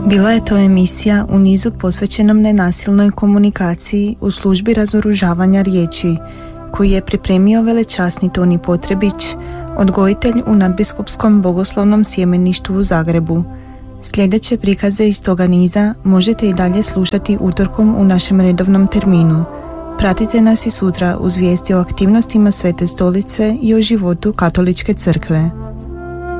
Bila je to emisija u nizu posvećenom nenasilnoj komunikaciji u službi razoružavanja riječi, koju je pripremio velečasni Toni Potrebić, odgojitelj u Nadbiskupskom bogoslovnom sjemeništvu u Zagrebu. Sljedeće prikaze iz toga niza možete i dalje slušati utorkom u našem redovnom terminu. Pratite nas i sutra uz vijesti o aktivnostima Svete Stolice i o životu Katoličke crkve.